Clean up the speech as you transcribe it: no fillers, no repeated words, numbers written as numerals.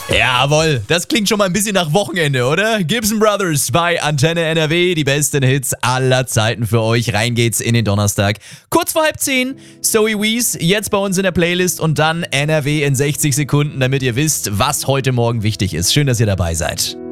Jawohl, das klingt schon mal ein bisschen nach Wochenende, oder? Gibson Brothers bei Antenne NRW, die besten Hits aller Zeiten für euch. Rein geht's in den Donnerstag. Kurz vor 9:30, Zoe Wees, jetzt bei uns in der Playlist und dann NRW in 60 Sekunden, damit ihr wisst, was heute Morgen wichtig ist. Schön, dass ihr dabei seid.